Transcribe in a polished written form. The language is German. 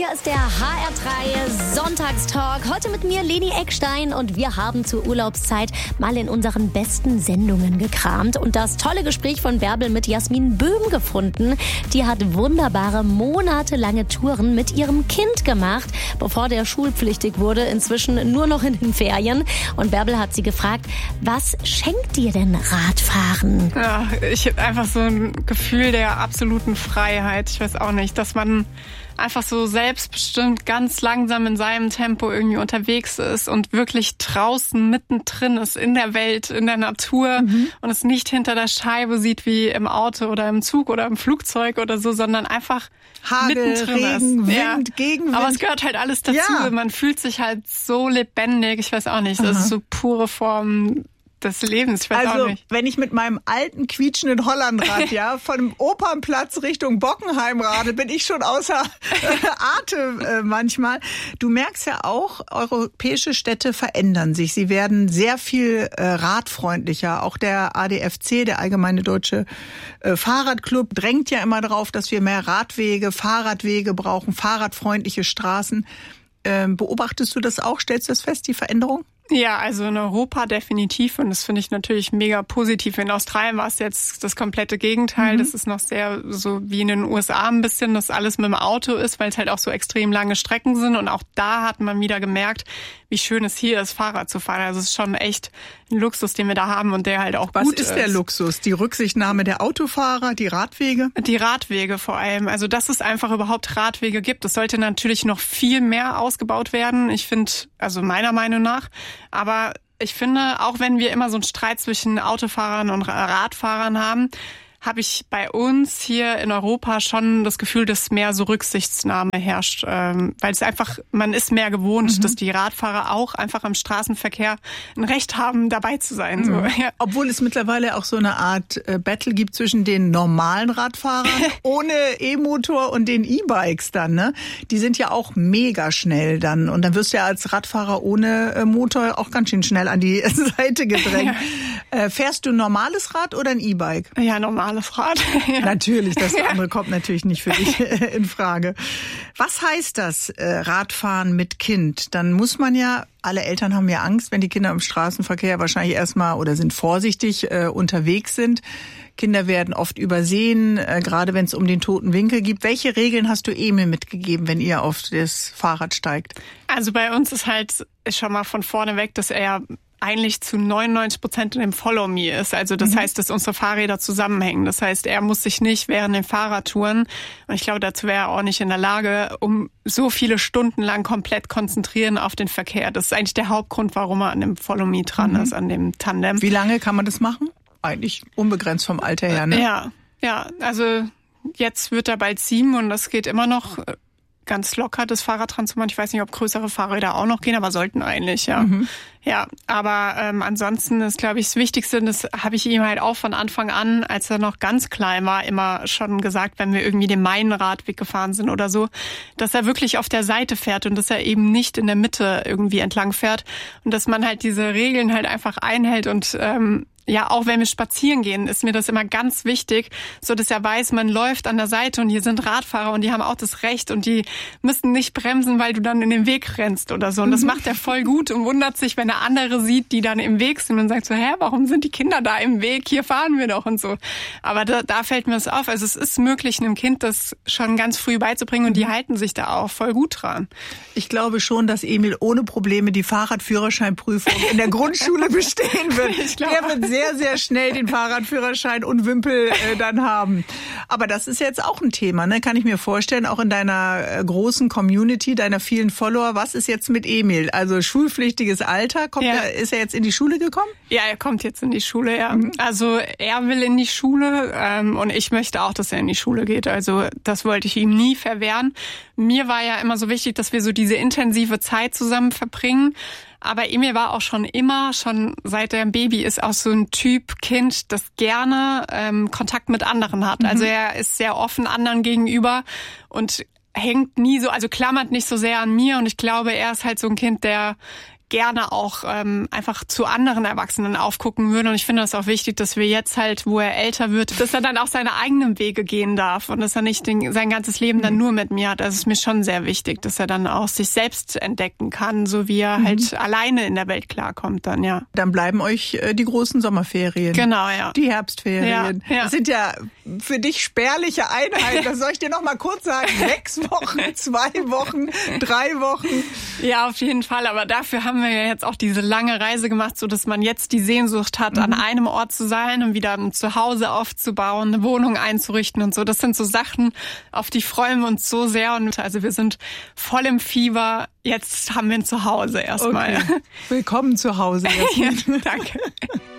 Hier ist der HR3 Sonntagstalk. Heute mit mir Leni Eckstein und wir haben zur Urlaubszeit mal in unseren besten Sendungen gekramt und das tolle Gespräch von Bärbel mit Jasmin Böhm gefunden. Die hat wunderbare monatelange Touren mit ihrem Kind gemacht, bevor der schulpflichtig wurde, inzwischen nur noch in den Ferien. Und Bärbel hat sie gefragt, was schenkt dir denn Radfahren? Ja, ich habe einfach so ein Gefühl der absoluten Freiheit. Ich weiß auch nicht, dass man einfach so selbstbestimmt ganz langsam in seinem Tempo irgendwie unterwegs ist und wirklich draußen mittendrin ist, in der Welt, in der Natur und es nicht hinter der Scheibe sieht wie im Auto oder im Zug oder im Flugzeug oder so, sondern einfach Hagel, mittendrin Regen, ist. Wind, Gegenwind. Aber es gehört halt alles dazu. Ja. Man fühlt sich halt so lebendig. Ich weiß auch nicht, das ist so pure Form des Lebens, ich weiß auch nicht. Wenn ich mit meinem alten quietschenden Hollandrad von dem Opernplatz Richtung Bockenheim rade, bin ich schon außer Atem manchmal. Du merkst ja auch, europäische Städte verändern sich. Sie werden sehr viel radfreundlicher. Auch der ADFC, der Allgemeine Deutsche Fahrradclub, drängt ja immer darauf, dass wir mehr Radwege, Fahrradwege brauchen, fahrradfreundliche Straßen. Beobachtest du das auch? Stellst du das fest, die Veränderung? Ja, also in Europa definitiv und das finde ich natürlich mega positiv. In Australien war es jetzt das komplette Gegenteil. Das ist noch sehr so wie in den USA ein bisschen, dass alles mit dem Auto ist, weil es halt auch so extrem lange Strecken sind und auch da hat man wieder gemerkt, wie schön es hier ist, Fahrrad zu fahren. Also es ist schon echt ein Luxus, den wir da haben und der halt auch gut ist. Was ist der Luxus? Die Rücksichtnahme der Autofahrer, die Radwege? Die Radwege vor allem. Also dass es einfach überhaupt Radwege gibt. Es sollte natürlich noch viel mehr ausgebaut werden. Ich finde, also meiner Meinung nach. Aber ich finde, auch wenn wir immer so einen Streit zwischen Autofahrern und Radfahrern haben, habe ich bei uns hier in Europa schon das Gefühl, dass mehr so Rücksichtnahme herrscht. Weil es einfach, man ist mehr gewohnt, dass die Radfahrer auch einfach im Straßenverkehr ein Recht haben, dabei zu sein. So. Ja. Obwohl es mittlerweile auch so eine Art Battle gibt zwischen den normalen Radfahrern ohne E-Motor und den E-Bikes dann, ne? Die sind ja auch mega schnell dann. Und dann wirst du ja als Radfahrer ohne Motor auch ganz schön schnell an die Seite gedrängt. Ja. Fährst du ein normales Rad oder ein E-Bike? Ja, normales Rad. Ja. Natürlich, das andere kommt natürlich nicht für dich in Frage. Was heißt das, Radfahren mit Kind? Dann muss man ja, alle Eltern haben ja Angst, wenn die Kinder im Straßenverkehr wahrscheinlich erstmal oder sind vorsichtig unterwegs sind. Kinder werden oft übersehen, gerade wenn es um den toten Winkel geht. Welche Regeln hast du Emil mitgegeben, wenn ihr auf das Fahrrad steigt? Also bei uns ist halt schon mal von vorne weg, dass er eigentlich zu 99% in dem Follow Me ist. Also das heißt, dass unsere Fahrräder zusammenhängen. Das heißt, er muss sich nicht während den Fahrradtouren, und ich glaube, dazu wäre er auch nicht in der Lage, um so viele Stunden lang komplett konzentrieren auf den Verkehr. Das ist eigentlich der Hauptgrund, warum er an dem Follow Me dran ist, an dem Tandem. Wie lange kann man das machen? Eigentlich unbegrenzt vom Alter her, ne? Ja, also jetzt wird er bald 7 und das geht immer noch ganz locker, das Fahrrad dran zu machen. Ich weiß nicht, ob größere Fahrräder auch noch gehen, aber sollten eigentlich, ja. Ja, aber ansonsten ist, glaube ich, das Wichtigste, das habe ich ihm halt auch von Anfang an, als er noch ganz klein war, immer schon gesagt, wenn wir irgendwie den Main-Radweg gefahren sind oder so, dass er wirklich auf der Seite fährt und dass er eben nicht in der Mitte irgendwie entlang fährt und dass man halt diese Regeln halt einfach einhält und ja, auch wenn wir spazieren gehen, ist mir das immer ganz wichtig, so dass er weiß, man läuft an der Seite und hier sind Radfahrer und die haben auch das Recht und die müssen nicht bremsen, weil du dann in den Weg rennst oder so. Und das macht er voll gut und wundert sich, wenn er andere sieht, die dann im Weg sind und sagt so, warum sind die Kinder da im Weg? Hier fahren wir doch und so. Aber da fällt mir das auf. Also es ist möglich, einem Kind das schon ganz früh beizubringen und die halten sich da auch voll gut dran. Ich glaube schon, dass Emil ohne Probleme die Fahrradführerscheinprüfung in der Grundschule bestehen wird. Er wird sehr, sehr schnell den Fahrradführerschein und Wimpel dann haben. Aber das ist jetzt auch ein Thema, ne? Kann ich mir vorstellen, auch in deiner großen Community, deiner vielen Follower. Was ist jetzt mit Emil? Also schulpflichtiges Alter, ist er jetzt in die Schule gekommen? Ja, er kommt jetzt in die Schule, ja. Also er will in die Schule und ich möchte auch, dass er in die Schule geht. Also das wollte ich ihm nie verwehren. Mir war ja immer so wichtig, dass wir so diese intensive Zeit zusammen verbringen. Aber Emil war auch schon seit er ein Baby ist, auch so ein Typ Kind, das gerne Kontakt mit anderen hat. Also er ist sehr offen anderen gegenüber und hängt nie so, also klammert nicht so sehr an mir. Und ich glaube, er ist halt so ein Kind, der gerne auch einfach zu anderen Erwachsenen aufgucken würde. Und ich finde das auch wichtig, dass wir jetzt halt, wo er älter wird, dass er dann auch seine eigenen Wege gehen darf und dass er nicht sein ganzes Leben dann nur mit mir hat. Das ist mir schon sehr wichtig, dass er dann auch sich selbst entdecken kann, so wie er halt alleine in der Welt klarkommt dann, ja. Dann bleiben euch die großen Sommerferien. Genau, ja. Die Herbstferien. Ja. Das sind ja für dich spärliche Einheiten. Das soll ich dir noch mal kurz sagen. 6 Wochen, 2 Wochen, 3 Wochen. Ja, auf jeden Fall. Aber dafür haben wir ja jetzt auch diese lange Reise gemacht, so dass man jetzt die Sehnsucht hat, an einem Ort zu sein und wieder ein Zuhause aufzubauen, eine Wohnung einzurichten und so. Das sind so Sachen, auf die freuen wir uns so sehr. Und also wir sind voll im Fieber. Jetzt haben wir ein Zuhause erstmal. Okay. Willkommen zu Hause. Ja, danke.